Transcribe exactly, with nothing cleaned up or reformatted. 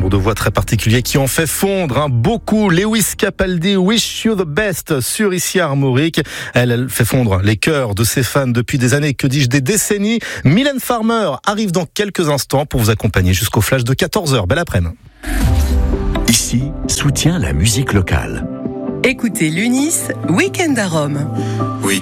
timbre de voix très particulier qui en fait fondre hein, beaucoup. Lewis Capaldi, Wish You the Best sur Ici Armorique. Elle, elle fait fondre les cœurs de ses fans depuis des années, que dis-je, des décennies. Mylène Farmer arrive dans quelques instants pour vous accompagner jusqu'au flash de quatorze heures. Belle après-midi. Ici, soutient la musique locale. Écoutez l'Unis, Week-end à Rome. Week-end.